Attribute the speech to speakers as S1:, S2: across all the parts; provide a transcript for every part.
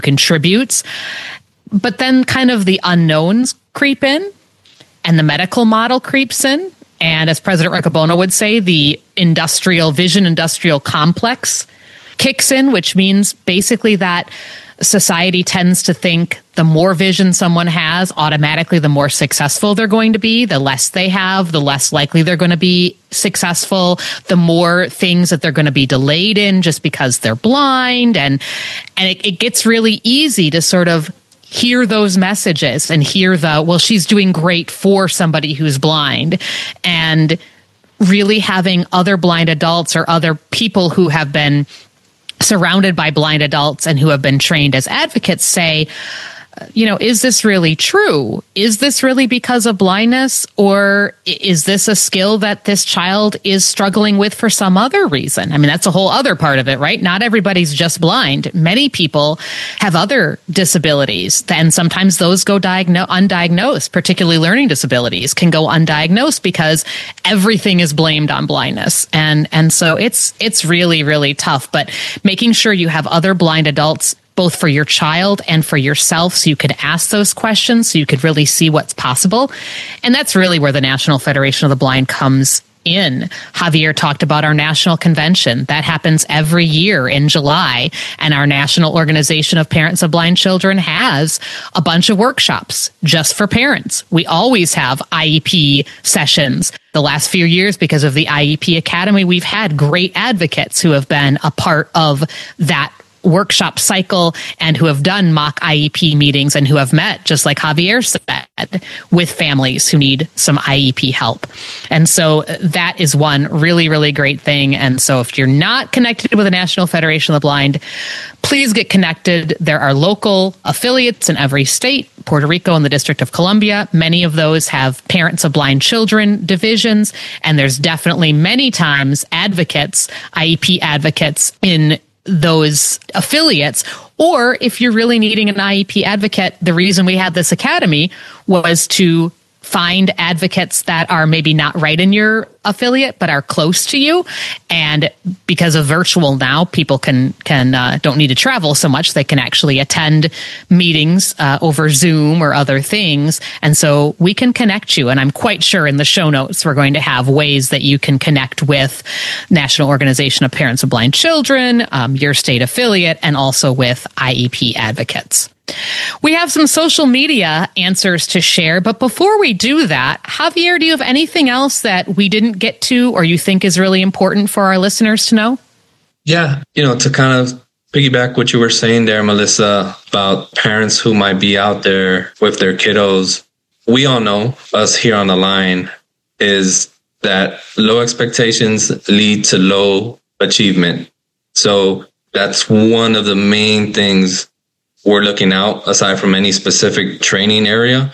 S1: contributes. But then kind of the unknowns creep in and the medical model creeps in. And as President Riccobono would say, the industrial complex kicks in, which means basically that society tends to think the more vision someone has, automatically the more successful they're going to be. The less they have, the less likely they're going to be successful, the more things that they're going to be delayed in just because they're blind. And it gets really easy to sort of hear those messages and hear well, she's doing great for somebody who's blind. And really having other blind adults or other people who have been surrounded by blind adults and who have been trained as advocates say, is this really true? Is this really because of blindness? Or is this a skill that this child is struggling with for some other reason? I mean, that's a whole other part of it, right? Not everybody's just blind. Many people have other disabilities, and sometimes those go undiagnosed, particularly learning disabilities can go undiagnosed because everything is blamed on blindness. And so it's really, really tough. But making sure you have other blind adults both for your child and for yourself, so you could ask those questions, so you could really see what's possible. And that's really where the National Federation of the Blind comes in. Javier talked about our national convention. That happens every year in July. And our National Organization of Parents of Blind Children has a bunch of workshops just for parents. We always have IEP sessions. The last few years, because of the IEP Academy, we've had great advocates who have been a part of that workshop cycle and who have done mock IEP meetings and who have met, just like Javier said, with families who need some IEP help. And so that is one really, really great thing. And so if you're not connected with the National Federation of the Blind, please get connected. There are local affiliates in every state, Puerto Rico and the District of Columbia. Many of those have parents of blind children divisions. And there's definitely many times advocates, IEP advocates in those affiliates. Or if you're really needing an IEP advocate, the reason we had this academy was to find advocates that are maybe not right in your affiliate, but are close to you. And because of virtual now, people can don't need to travel so much. They can actually attend meetings over Zoom or other things. And so we can connect you. And I'm quite sure in the show notes, we're going to have ways that you can connect with National Organization of Parents of Blind Children, your state affiliate, and also with IEP advocates. We have some social media answers to share, but before we do that, Javier, do you have anything else that we didn't get to or you think is really important for our listeners to know?
S2: Yeah, to kind of piggyback what you were saying there, Melissa, about parents who might be out there with their kiddos. We all know, us here on the line, is that low expectations lead to low achievement. So that's one of the main things we're looking out, aside from any specific training area.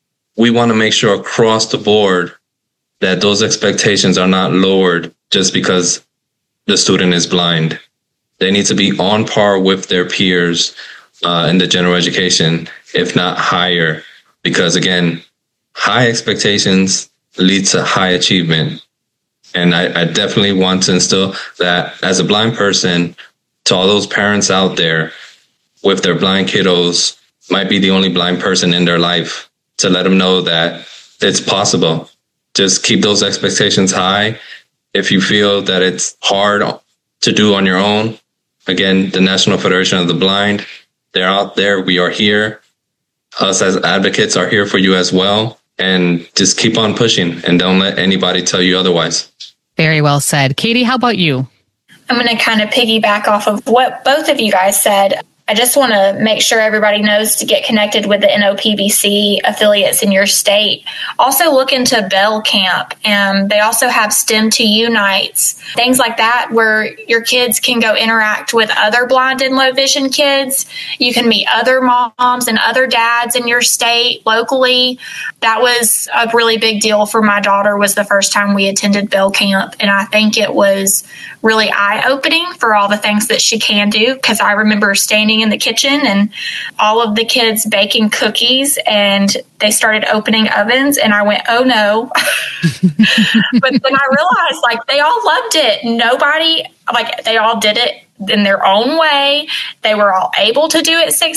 S2: We want to make sure across the board that those expectations are not lowered just because the student is blind. They need to be on par with their peers in the general education, if not higher, because again, high expectations lead to high achievement. And I definitely want to instill that as a blind person, to all those parents out there with their blind kiddos, might be the only blind person in their life, to let them know that it's possible. Just keep those expectations high. If you feel that it's hard to do on your own, again, the National Federation of the Blind, they're out there. We are here. Us as advocates are here for you as well. And just keep on pushing and don't let anybody tell you otherwise.
S1: Very well said. Katie, how about you?
S3: I'm going to kind of piggyback off of what both of you guys said. I just want to make sure everybody knows to get connected with the NOPBC affiliates in your state. Also look into Bell Camp, and they also have STEM2U nights, things like that, where your kids can go interact with other blind and low vision kids. You can meet other moms and other dads in your state locally. That was a really big deal for my daughter. Was the first time we attended Bell Camp, and I think it was really eye-opening for all the things that she can do, because I remember standing in the kitchen and all of the kids baking cookies, and they started opening ovens, and I went, oh no. But then I realized, they all loved it. Nobody, they all did it in their own way. They were all able to do it